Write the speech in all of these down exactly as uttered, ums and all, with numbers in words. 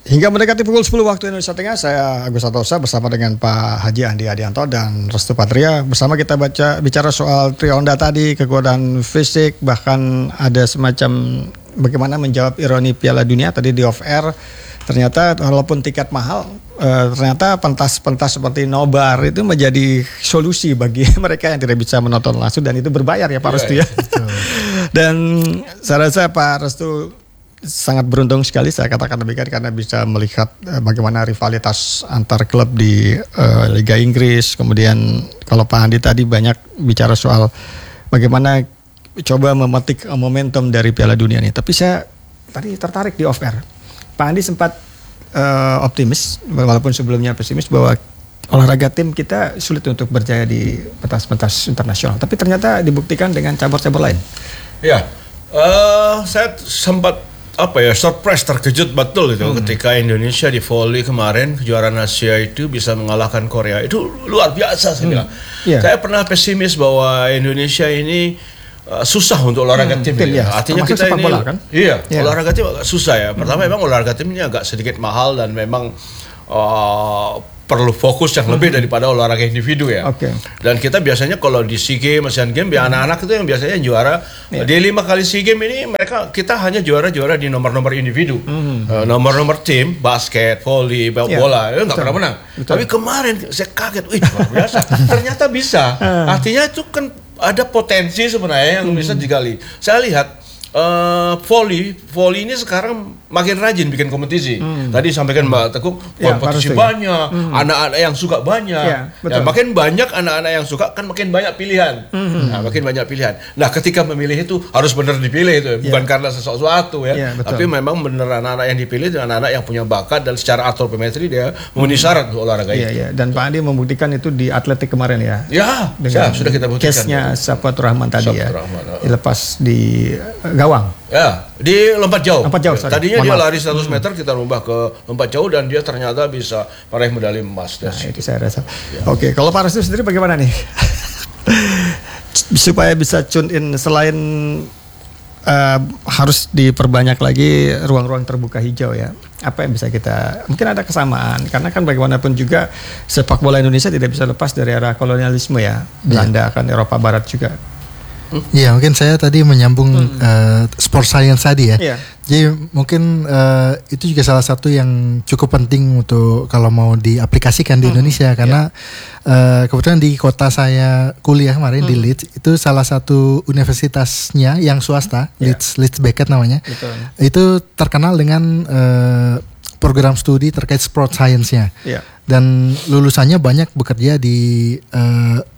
Hingga mendekati pukul sepuluh waktu Indonesia Tengah, saya Agus Santosa bersama dengan Pak Haji Andi Adianto dan Restu Patria. Bersama kita baca bicara soal Trionda tadi, kekuatan fisik, bahkan ada semacam bagaimana menjawab ironi Piala Dunia tadi di off air. Ternyata walaupun tiket mahal, eh, ternyata pentas-pentas seperti nobar itu menjadi solusi bagi mereka yang tidak bisa menonton langsung, dan itu berbayar ya Pak Restu ya. Dan saya rasa Pak Restu sangat beruntung sekali, saya katakan demikian, karena bisa melihat uh, bagaimana rivalitas antar klub di uh, Liga Inggris. Kemudian kalau Pak Andi tadi banyak bicara soal bagaimana coba memetik uh, momentum dari Piala Dunia ini. Tapi saya tadi tertarik di off air. Pak Andi sempat uh, optimis, walaupun sebelumnya pesimis, bahwa olahraga tim kita sulit untuk berjaya di pentas-pentas internasional. Tapi ternyata dibuktikan dengan cabur-cabur lain. Ya, uh, saya sempat apa ya surprise, terkejut betul itu hmm. ketika Indonesia di volley kemarin kejuaraan Asia itu bisa mengalahkan Korea. Itu luar biasa saya hmm. bilang. Yeah. Saya pernah pesimis bahwa Indonesia ini uh, susah untuk olahraga hmm, tim, tim ya. Artinya kita ini bola, kan? Iya, yeah. olahraga tim agak susah ya. Pertama hmm. memang olahraga tim ini agak sedikit mahal dan memang uh, perlu fokus yang lebih hmm. daripada olahraga individu ya. Okay. Dan kita biasanya kalau di SEA Games, Asian Games, hmm. anak-anak itu yang biasanya juara. Yeah. Di lima kali SEA Games ini mereka kita hanya juara-juara di nomor-nomor individu, hmm. uh, nomor-nomor tim, basket, volley, yeah. bola, itu nggak pernah menang. Betul. Tapi kemarin saya kaget, wih luar biasa. Ternyata bisa. Artinya itu kan ada potensi sebenarnya yang hmm. bisa digali. Saya lihat. Uh, volley, volley ini sekarang makin rajin bikin kompetisi. Hmm. Tadi sampaikan Mbak Teguh, kompetisi ya, banyak, hmm. anak-anak yang suka banyak. Ya, ya, makin banyak anak-anak yang suka kan makin banyak pilihan. Hmm. Nah, makin banyak pilihan. Nah, ketika memilih itu harus benar dipilih itu, ya. bukan karena sesuatu ya. Ya, tapi memang benar anak-anak yang dipilih itu anak-anak yang punya bakat dan secara antropometri dia memenuhi syarat untuk olahraga ya, itu. Ya. Dan Pak Andi membuktikan itu di atletik kemarin ya. Ya, ya sudah kita buktikan. Case-nya Sapuatur Rahman tadi Sapuatur ya. Rahman, uh. Dilepas di gawang. Ya, di lompat jauh. Lompat jauh. Ya, tadinya dia lari seratus meter, kita rubah ke lompat jauh dan dia ternyata bisa meraih medali emas. Nah, itu saya rasa. Ya. Oke, kalau Pak Restu sendiri bagaimana nih? Supaya bisa tune in, selain uh, harus diperbanyak lagi ruang-ruang terbuka hijau ya. Apa yang bisa kita, mungkin ada kesamaan, karena kan bagaimanapun juga sepak bola Indonesia tidak bisa lepas dari era kolonialisme ya. Belanda ya. Kan Eropa Barat juga. Iya, mungkin saya tadi menyambung hmm. uh, sport science tadi ya. Yeah. Jadi mungkin uh, itu juga salah satu yang cukup penting untuk kalau mau diaplikasikan di hmm. Indonesia, karena yeah. uh, kebetulan di kota saya kuliah kemarin hmm. di Leeds, itu salah satu universitasnya yang swasta, yeah. Leeds Leeds Beckett namanya. Betul. Itu terkenal dengan uh, program studi terkait sport science-nya. Yeah. Dan lulusannya banyak bekerja di uh,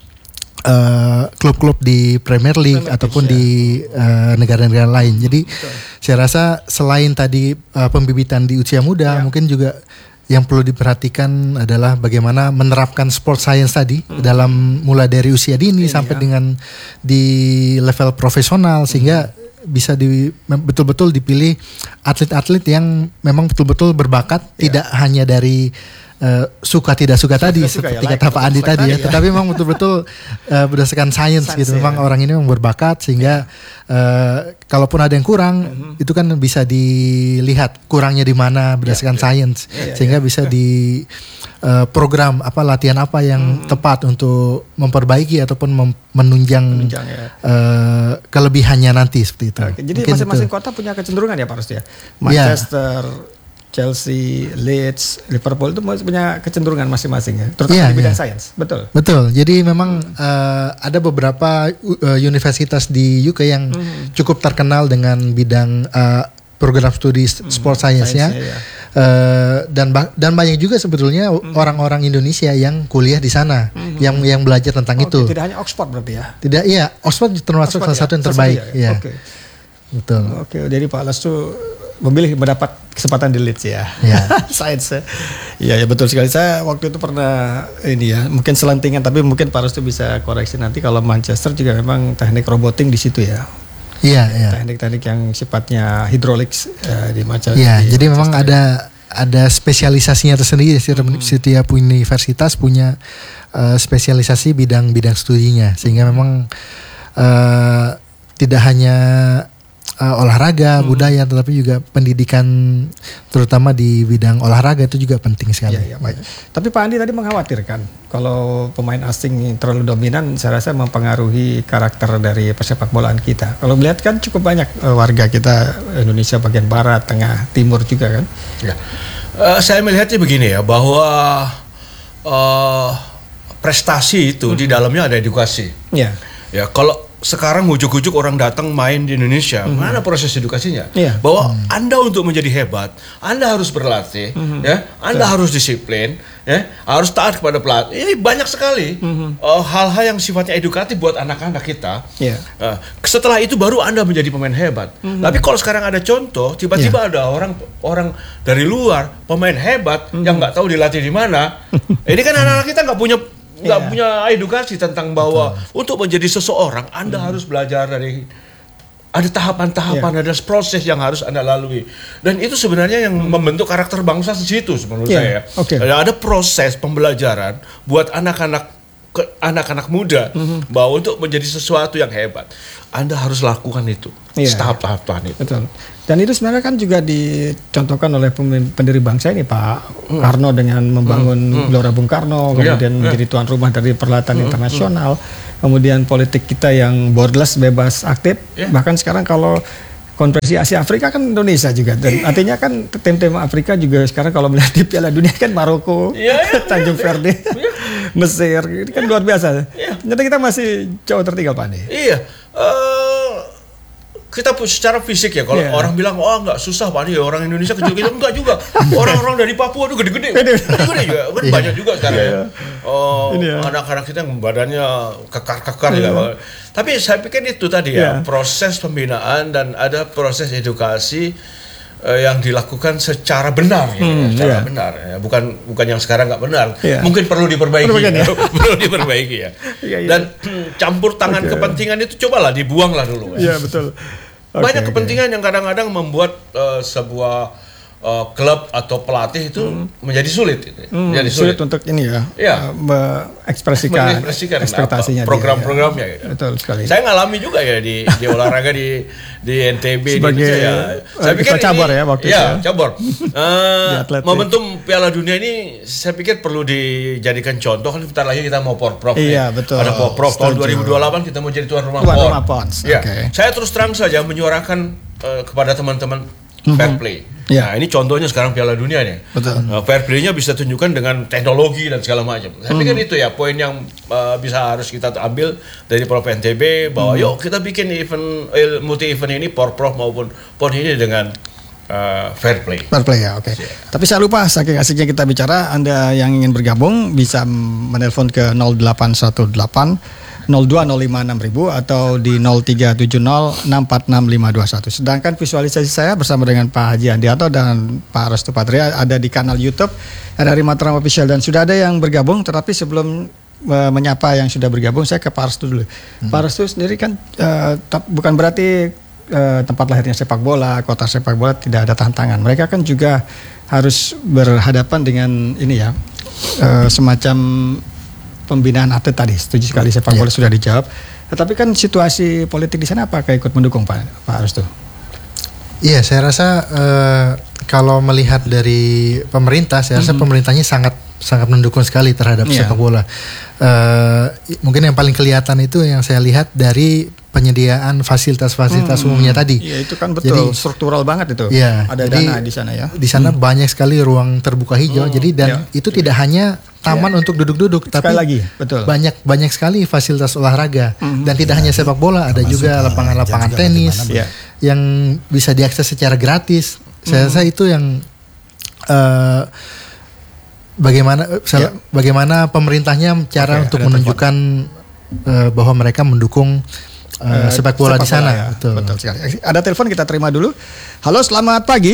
Uh, klub-klub di Premier League Premier ataupun ya. Di uh, negara-negara lain. Jadi betul. Saya rasa selain tadi uh, pembibitan di usia muda, ya. Mungkin juga yang perlu diperhatikan adalah bagaimana menerapkan sport science tadi hmm. dalam mulai dari usia dini Ini, sampai ya. Dengan di level profesional, sehingga hmm. bisa di, betul-betul dipilih atlet-atlet yang memang betul-betul berbakat, ya. Tidak hanya dari Uh, suka tidak suka tadi suka, seperti ya, kata Pak Andi tadi ya, ya, tetapi memang betul-betul uh, berdasarkan sains gitu. Memang ya. Orang ini memang berbakat sehingga ya. uh, kalaupun ada yang kurang mm-hmm. itu kan bisa dilihat kurangnya di mana berdasarkan ya, sains ya. Ya, sehingga ya. Bisa di uh, program apa latihan apa yang mm-hmm. tepat untuk memperbaiki ataupun mem- menunjang, menunjang ya. uh, kelebihannya nanti seperti itu. Oke, jadi mungkin masing-masing itu. Kota punya kecenderungan ya Pak Restu ya. Manchester ya. Chelsea, Leeds, Liverpool itu punya kecenderungan masing-masing ya, terutama yeah, di bidang yeah. sains, betul. Betul. Jadi memang hmm. uh, ada beberapa uh, universitas di U K yang hmm. cukup terkenal dengan bidang uh, program studi hmm. sport science-nya, ya. uh, dan dan banyak juga sebetulnya hmm. orang-orang Indonesia yang kuliah di sana, hmm. yang yang belajar tentang oh, itu. Tidak hanya Oxford berarti ya? Tidak, iya. Oxford termasuk Oxford, salah ya? Satu yang terbaik. Ya, ya. Oke. Okay. Betul. Oke, okay, jadi Pak Restu memilih mendapat kesempatan di Leeds ya, ya. Sains ya. Iya ya, betul sekali. Saya waktu itu pernah ini ya, mungkin selentingan, tapi mungkin Pak Restu bisa koreksi nanti kalau Manchester juga memang teknik roboting di situ ya. Iya, iya. Teknik-teknik yang sifatnya hidrolik ya, di Manchester. Iya, jadi Manchester memang ada ada spesialisasinya tersendiri. Hmm. Setiap universitas punya uh, spesialisasi bidang-bidang studinya, sehingga memang uh, tidak hanya uh, olahraga, hmm. budaya, tetapi juga pendidikan terutama di bidang olahraga itu juga penting sekali. Ya, ya, baik. Tapi Pak Andi tadi mengkhawatirkan kalau pemain asing terlalu dominan, saya rasa mempengaruhi karakter dari persepak bolaan kita. Kalau melihat kan cukup banyak uh, warga kita Indonesia bagian barat, tengah, timur juga kan. Ya. Uh, saya melihatnya begini ya, bahwa uh, prestasi itu hmm. di dalamnya ada edukasi. Ya. Ya, kalau sekarang ujuk-ujuk orang datang main di Indonesia, mm-hmm. mana proses edukasinya? Yeah. Bahwa mm. Anda untuk menjadi hebat, Anda harus berlatih, mm-hmm. ya, Anda so. harus disiplin, ya, harus taat kepada pelatih. Ini banyak sekali mm-hmm. uh, hal-hal yang sifatnya edukatif buat anak-anak kita. Yeah. Uh, setelah itu baru Anda menjadi pemain hebat. Mm-hmm. Tapi kalau sekarang ada contoh, tiba-tiba yeah. ada orang orang dari luar pemain hebat mm-hmm. yang nggak tahu dilatih di mana. Ini kan anak-anak kita nggak punya nggak yeah. punya edukasi tentang bahwa betul. Untuk menjadi seseorang Anda hmm. harus belajar dari ada tahapan-tahapan, yeah. ada proses yang harus Anda lalui, dan itu sebenarnya yang hmm. membentuk karakter bangsa di situ menurut yeah. saya. Okay. Ada proses pembelajaran buat anak-anak ke, anak-anak muda hmm. bahwa untuk menjadi sesuatu yang hebat Anda harus lakukan itu yeah. tahap-tahapan itu. Betul. Dan itu sebenarnya kan juga dicontohkan oleh pendiri bangsa ini Pak hmm. Karno dengan membangun hmm. Gelora Bung Karno, kemudian yeah, menjadi yeah. tuan rumah dari perhelatan hmm. internasional, hmm. kemudian politik kita yang borderless, bebas, aktif, yeah. bahkan sekarang kalau konferensi Asia Afrika kan Indonesia juga, dan yeah. artinya kan tim-tim Afrika juga sekarang kalau melihat di Piala Dunia kan Maroko, yeah, yeah, Tanjung yeah, Verde, yeah. Mesir, ini kan yeah. luar biasa. Yeah. Ternyata kita masih jauh tertinggal Pak Andi. Iya. Uh... Kita secara fisik ya, kalau yeah. orang bilang oh nggak susah Pak, ya orang Indonesia kecil-kecil, enggak juga. Orang-orang dari Papua itu gede-gede, gede-gede juga, kan yeah. banyak juga sekarang yeah. ya. Oh, yeah. anak-anak kita yang badannya kekar-kekar yeah. ya. Tapi saya pikir itu tadi yeah. ya, proses pembinaan dan ada proses edukasi uh, yang dilakukan secara benar, ya, hmm, secara yeah. benar. Ya. Bukan bukan yang sekarang nggak benar. Yeah. Mungkin perlu diperbaiki, ya. perlu diperbaiki ya. yeah, yeah. Dan campur tangan okay. kepentingan itu cobalah dibuanglah dulu. Iya yeah, betul. Okay, banyak kepentingan okay. yang kadang-kadang membuat uh, sebuah uh, klub atau pelatih itu hmm. menjadi sulit. Gitu. Hmm, menjadi sulit. sulit untuk ini ya, ya. Uh, mengekspresikan, mengekspresikan ekspektasinya, program-programnya. Ya. Gitu. Betul sekali. Saya ngalami juga ya di, di olahraga di di N T B sebagai di ya. Saya pikir cabur ya waktu ya, itu. Cabur. Uh, momentum Piala Dunia ini saya pikir perlu dijadikan contoh. Kan bentar lagi kita mau Porprov. Iya, nih. Betul. Ada Porprov tahun dua ribu dua puluh delapan kita mau jadi tuan rumah Pon. Ya. Okay. Saya terus terang saja menyuarakan uh, kepada teman-teman mm-hmm. fair play. Ya, nah, ini contohnya sekarang Piala Dunia nih. Betul. Uh, fair play-nya bisa tunjukkan dengan teknologi dan segala macam. Saya pikir hmm. itu ya poin yang uh, bisa harus kita ambil dari Prof N T B bahwa hmm. yuk kita bikin event eh, multi event ini Porprov maupun Pon ini dengan uh, fair play. Fair play ya, oke. Okay. Yeah. Tapi saya lupa saking asiknya kita bicara, Anda yang ingin bergabung bisa menelpon ke nol delapan satu delapan nol dua nol lima enam ribu atau di nol tiga tujuh nol enam empat enam lima dua satu. Sedangkan visualisasi saya bersama dengan Pak Haji Andianto dan Pak Restu Patria ada di kanal YouTube R R I Mataram Official, dan sudah ada yang bergabung. Tetapi sebelum uh, menyapa yang sudah bergabung, saya ke Pak Restu dulu. Hmm. Pak Restu sendiri kan uh, bukan berarti uh, tempat lahirnya sepak bola, kota sepak bola tidak ada tantangan. Mereka kan juga harus berhadapan dengan ini ya, uh, semacam pembinaan atlet tadi. Setuju sekali, sepak bola yeah. sudah dijawab. Tetapi kan situasi politik di sana apakah ikut mendukung Pak Pak Restu? Iya, saya rasa uh, kalau melihat dari pemerintah, saya rasa mm-hmm. pemerintahnya sangat sangat mendukung sekali terhadap yeah. sepak bola. Uh, mungkin yang paling kelihatan itu yang saya lihat dari penyediaan fasilitas-fasilitas hmm, umumnya tadi. Iya, itu kan betul. Jadi, struktural banget itu. Ya, ada jadi, dana di sana ya. Di sana hmm. banyak sekali ruang terbuka hijau. Hmm, jadi dan ya. itu tidak hanya taman ya. untuk duduk-duduk, sekali tapi lagi, betul. banyak banyak sekali fasilitas olahraga. Hmm. Dan tidak ya, hanya sepak bola, ada juga lapangan-lapangan tenis ya. yang bisa diakses secara gratis. Hmm. Saya rasa itu yang uh, bagaimana ya. bagaimana pemerintahnya cara okay, untuk menunjukkan uh, bahwa mereka mendukung Uh, sepak bola sepak di sana, ya. betul. betul sekali. Ada telepon, kita terima dulu. Halo, selamat pagi.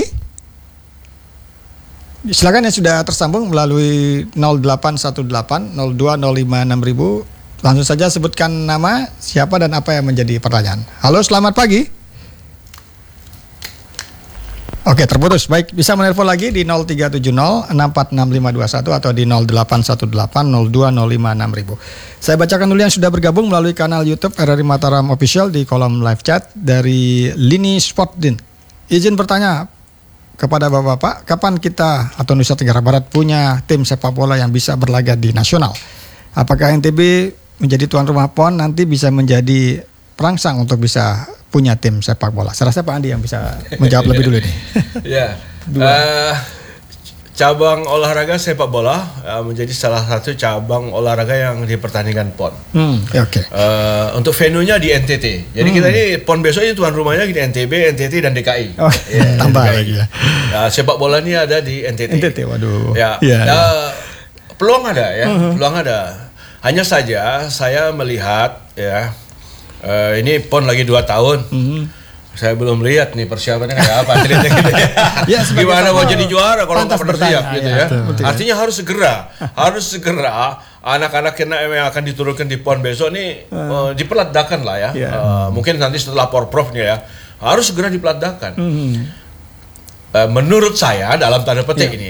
Silakan yang sudah tersambung melalui nol delapan satu delapan nol dua nol lima enam ribu. Langsung saja sebutkan nama, siapa dan apa yang menjadi pertanyaan. Halo, selamat pagi. Oke, terputus. Baik, bisa menelpon lagi di nol tiga tujuh nol enam empat enam lima dua satu atau di nol delapan satu delapan nol dua nol lima enam ribu. Saya bacakan dulu yang sudah bergabung melalui kanal YouTube R R I Mataram Official di kolom live chat dari Lini Sportdin. Izin bertanya kepada Bapak-bapak, kapan kita atau Nusa Tenggara Barat punya tim sepak bola yang bisa berlaga di nasional? Apakah N T B menjadi tuan rumah P O N nanti bisa menjadi perangsang untuk bisa punya tim sepak bola? Saya rasa Pak Andi yang bisa menjawab lebih dulu nih. Ya, uh, cabang olahraga sepak bola uh, menjadi salah satu cabang olahraga yang dipertandingkan P O N. Hmm, ya, oke. Okay. Uh, untuk venue-nya di N T T. Jadi hmm. kita ini P O N besok ini tuan rumahnya di N T B, N T T dan D K I. Oh, yeah, tambah lagi ya. Uh, sepak bola ini ada di N T T. N T T, waduh. Ya, yeah, uh, yeah. peluang ada ya, uh-huh. peluang ada. Hanya saja saya melihat ya. Uh, ini P O N lagi dua tahun, mm-hmm. saya belum lihat nih persiapannya kayak apa. Ya, gimana mau jadi juara kalau nggak bersiap gitu ya. ya. Betul, Artinya ya. harus segera, harus segera anak-anak yang akan diturunkan di P O N besok nih uh. uh, dipeladdakan lah ya. Yeah. Uh, mungkin nanti setelah Porprov nih ya, harus segera dipeladdakan. Mm-hmm. Uh, menurut saya dalam tanda petik yeah. ini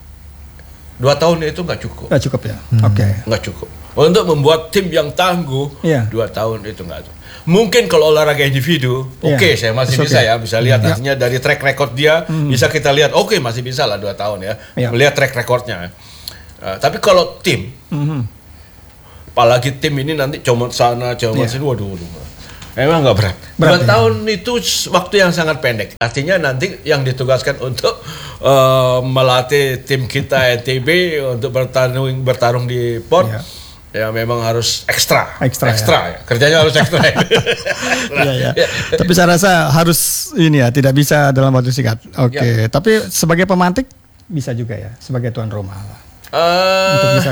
dua tahun itu nggak cukup. Nggak cukup ya. Hmm. Oke. Okay. Nggak cukup. Untuk membuat tim yang tangguh yeah. dua tahun itu nggak cukup. Mungkin kalau olahraga individu, yeah. oke okay, saya masih It's bisa okay. ya, bisa lihat yeah. artinya dari track record dia, mm. bisa kita lihat, oke okay, masih bisa lah dua tahun ya, yeah. melihat track recordnya. Uh, tapi kalau tim, mm-hmm. apalagi tim ini nanti comot sana, comot yeah. sini, waduh, waduh, memang nggak berat. Dua ya. tahun itu waktu yang sangat pendek. Artinya nanti yang ditugaskan untuk uh, melatih tim kita N T B untuk bertarung bertarung di P O N. Yeah. Ya memang harus ekstra, ekstra, ekstra ya. ya. Kerjanya harus ekstra. Ya. ya, ya. Tapi saya rasa harus ini ya, tidak bisa dalam waktu singkat. Oke, okay. ya. Tapi sebagai pemantik bisa juga ya, sebagai tuan rumah. Uh, untuk bisa.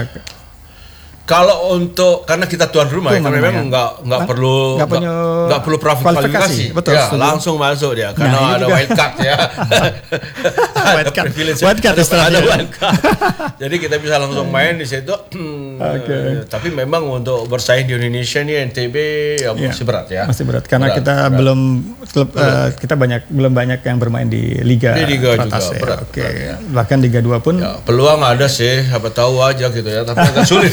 Kalau untuk karena kita tuan rumah, tuan ya, memang nggak nggak perlu nggak nggak perlu kualifikasi, betul, ya, langsung masuk dia karena nah, ada wild card ya. Wild card, wild card ada wild card. Jadi kita bisa langsung main di situ. Okay. Tapi memang untuk bersaing di Indonesia nih N T B ya masih yeah. berat ya. Masih berat karena berat, kita berat. belum klub uh, kita banyak belum banyak yang bermain di liga. Di liga juga ya. berat. Oke. Okay. Ya. Bahkan Liga dua pun ya, peluang ada sih, siapa tahu aja gitu ya, tapi agak sulit.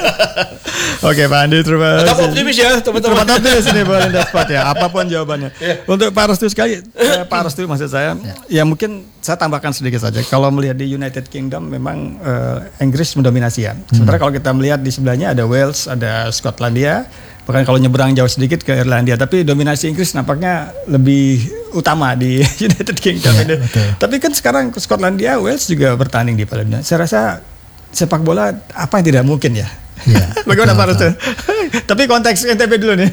Oke Pak Andi, terima kasih. Tetap optimis ya teman-teman. Tetap optimis ini Bang Daspat ya. Apapun jawabannya. Yeah. Untuk Pak Restu sekali, eh, Pak Restu maksud saya, yeah. ya mungkin saya tambahkan sedikit saja. Kalau melihat di United Kingdom memang eh, Inggris mendominasi ya. Sementara hmm. kalau kita melihat di sebelahnya ada Wales, ada Skotlandia. Bahkan kalau nyebrang jauh sedikit ke Irlandia, tapi dominasi Inggris nampaknya lebih utama di United Kingdom ini. Yeah, tapi kan sekarang Skotlandia, Wales juga bertanding di Piala Dunia. Saya rasa sepak bola apa yang tidak mungkin ya. Ya, bagaimana Pak Restu? Tapi konteks N T B dulu nih.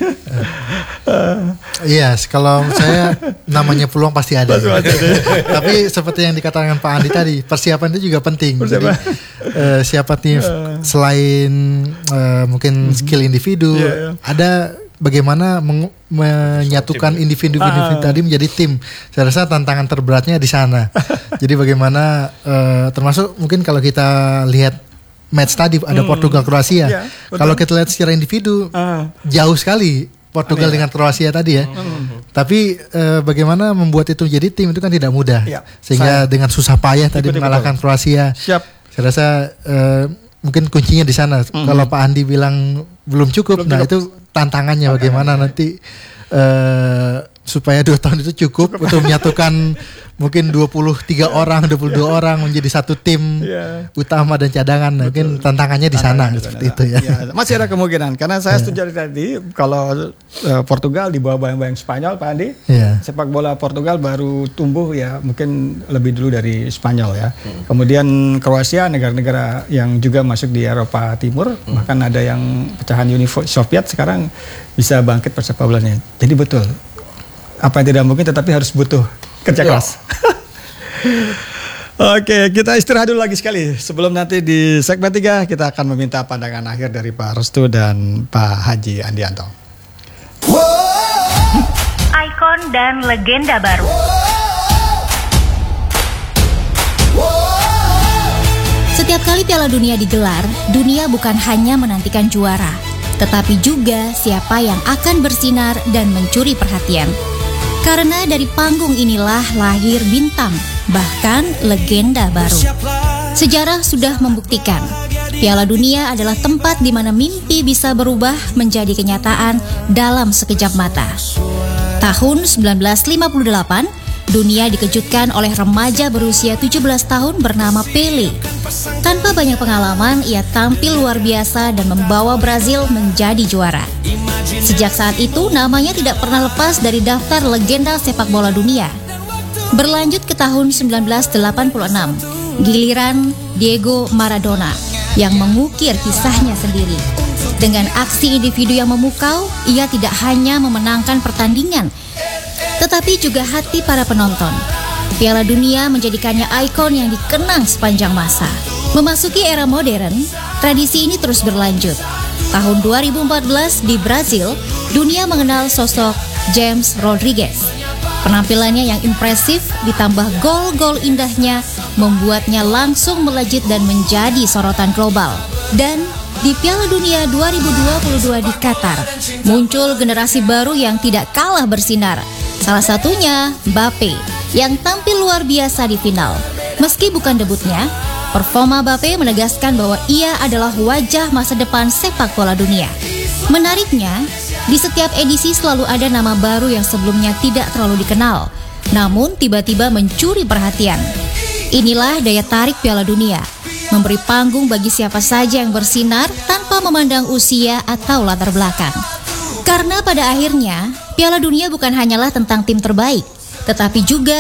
Iya, yes, kalau saya namanya peluang pasti ada. Ya. Tapi seperti yang dikatakan Pak Andi tadi, persiapan itu juga penting. Jadi uh, siapa tim uh. selain uh, mungkin skill individu, yeah, yeah. ada bagaimana meng- menyatukan individu-individu ah. tadi menjadi tim. Saya rasa tantangan terberatnya di sana. Jadi bagaimana uh, termasuk mungkin kalau kita lihat match tadi ada hmm. Portugal Kroasia. Ya, kalau kita lihat secara individu uh. jauh sekali Portugal Aneh. dengan Kroasia tadi ya. Hmm. Tapi eh, bagaimana membuat itu jadi tim itu kan tidak mudah. Ya, Sehingga saya. dengan susah payah tadi mengalahkan Kroasia. Siap. Saya rasa eh, mungkin kuncinya di sana. Hmm. Kalau Pak Andi bilang belum cukup, belum nah cukup. itu tantangannya bagaimana ya. nanti eh, supaya dua tahun itu cukup, cukup. untuk menyatukan mungkin dua puluh tiga yeah. orang, dua puluh dua yeah. orang menjadi satu tim yeah. utama dan cadangan. Betul. Mungkin tantangannya di sana seperti itu ya. ya. Masih ada kemungkinan karena saya yeah. setuju tadi kalau uh, Portugal di bawah bayang-bayang Spanyol Pak Andi, yeah. sepak bola Portugal baru tumbuh ya mungkin lebih dulu dari Spanyol ya. Hmm. Kemudian Kroasia negara-negara yang juga masuk di Eropa Timur, hmm. bahkan ada yang pecahan Uni Soviet sekarang bisa bangkit persepak bolanya. Jadi betul. Apa yang tidak mungkin tetapi harus butuh kerja keras. Oke, kita istirahat dulu lagi sekali. Sebelum nanti di segmen tiga kita akan meminta pandangan akhir dari Pak Restu dan Pak Haji Andianto. Ikon dan legenda baru. Setiap kali Piala Dunia digelar, dunia bukan hanya menantikan juara, tetapi juga siapa yang akan bersinar dan mencuri perhatian. Karena dari panggung inilah lahir bintang, bahkan legenda baru. Sejarah sudah membuktikan, Piala Dunia adalah tempat di mana mimpi bisa berubah menjadi kenyataan dalam sekejap mata. Tahun sembilan belas lima puluh delapan, dunia dikejutkan oleh remaja berusia tujuh belas tahun bernama Pele. Tanpa banyak pengalaman, ia tampil luar biasa dan membawa Brazil menjadi juara. Sejak saat itu, namanya tidak pernah lepas dari daftar legenda sepak bola dunia. Berlanjut ke tahun sembilan belas delapan puluh enam, giliran Diego Maradona yang mengukir kisahnya sendiri. Dengan aksi individu yang memukau, ia tidak hanya memenangkan pertandingan, tetapi juga hati para penonton. Piala Dunia menjadikannya ikon yang dikenang sepanjang masa. Memasuki era modern, tradisi ini terus berlanjut. Tahun dua ribu empat belas di Brazil, dunia mengenal sosok James Rodriguez. Penampilannya yang impresif ditambah gol-gol indahnya membuatnya langsung melejit dan menjadi sorotan global. Dan di Piala Dunia dua ribu dua puluh dua di Qatar, muncul generasi baru yang tidak kalah bersinar. Salah satunya Mbappe yang tampil luar biasa di final. Meski bukan debutnya, performa Mbappe menegaskan bahwa ia adalah wajah masa depan sepak bola dunia. Menariknya, di setiap edisi selalu ada nama baru yang sebelumnya tidak terlalu dikenal, namun tiba-tiba mencuri perhatian. Inilah daya tarik Piala Dunia, memberi panggung bagi siapa saja yang bersinar tanpa memandang usia atau latar belakang. Karena pada akhirnya, Piala Dunia bukan hanyalah tentang tim terbaik, tetapi juga